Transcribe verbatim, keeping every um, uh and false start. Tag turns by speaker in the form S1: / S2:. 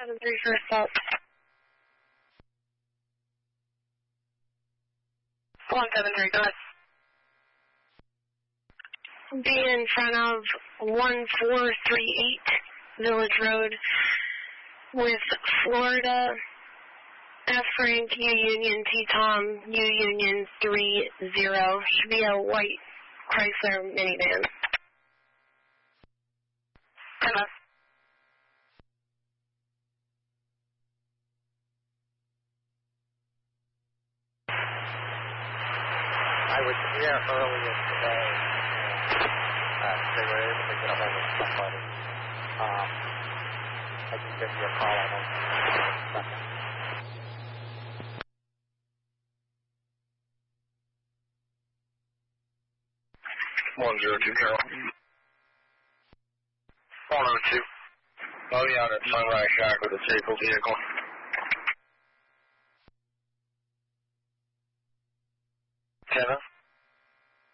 S1: seven three first stop. one seven three, go ahead. Be in front of one four three eight Village Road with Florida, F Frank, U Union, T Tom, U Union three zero. Should be a white Chrysler minivan. Come up.
S2: I was here earlier today. Uh, they were able to get a hold of somebody. Um, I can give you a call. I don't know.
S3: one zero two, Carol. one oh two. Oh, yeah, at Sunrise Shack with a vehicle vehicle. Jenna?